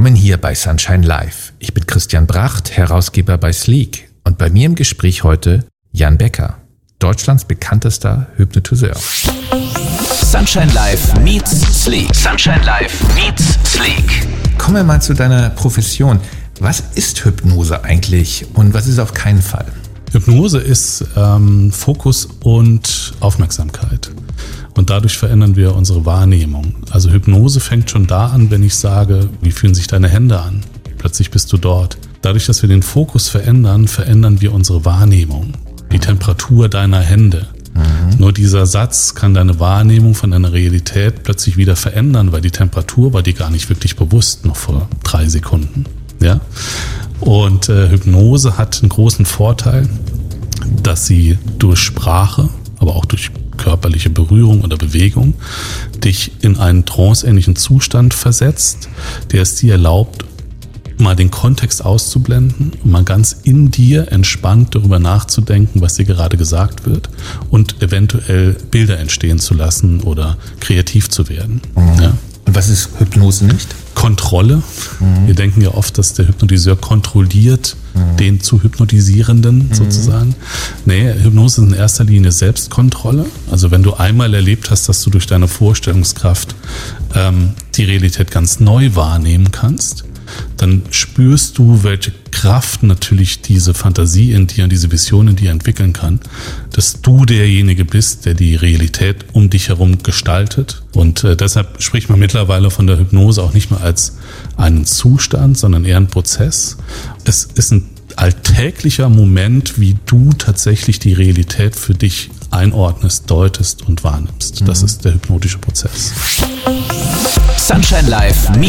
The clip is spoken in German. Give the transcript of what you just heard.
Willkommen hier bei Sunshine Live. Ich bin Christian Bracht, Herausgeber bei Sleek. Und bei mir im Gespräch heute Jan Becker, Deutschlands bekanntester Hypnotiseur. Sunshine Live meets Sleek. Sunshine Live meets Sleek. Kommen wir mal zu deiner Profession. Was ist Hypnose eigentlich und was ist auf keinen Fall? Hypnose ist Fokus und Aufmerksamkeit. Und dadurch verändern wir unsere Wahrnehmung. Also Hypnose fängt schon da an, wenn ich sage, wie fühlen sich deine Hände an? Plötzlich bist du dort. Dadurch, dass wir den Fokus verändern, verändern wir unsere Wahrnehmung. Die Temperatur deiner Hände. Nur dieser Satz kann deine Wahrnehmung von deiner Realität plötzlich wieder verändern, weil die Temperatur war dir gar nicht wirklich bewusst, noch vor 3 Sekunden. Ja? Und Hypnose hat einen großen Vorteil, dass sie durch Sprache, aber auch durch körperliche Berührung oder Bewegung dich in einen tranceähnlichen Zustand versetzt, der es dir erlaubt, mal den Kontext auszublenden und mal ganz in dir entspannt darüber nachzudenken, was dir gerade gesagt wird und eventuell Bilder entstehen zu lassen oder kreativ zu werden. Ja. Und was ist Hypnose nicht? Kontrolle. Wir denken ja oft, dass der Hypnotiseur kontrolliert den zu Hypnotisierenden sozusagen. Nee, Hypnose ist in erster Linie Selbstkontrolle. Also wenn du einmal erlebt hast, dass du durch deine Vorstellungskraft die Realität ganz neu wahrnehmen kannst, dann spürst du, welche Kraft natürlich diese Fantasie in dir und diese Vision in dir entwickeln kann, dass du derjenige bist, der die Realität um dich herum gestaltet. Und deshalb spricht man mittlerweile von der Hypnose auch nicht mehr als einen Zustand, sondern eher einen Prozess. Es ist ein alltäglicher Moment, wie du tatsächlich die Realität für dich einordnest, deutest und wahrnimmst. Das ist der hypnotische Prozess. Sunshine Live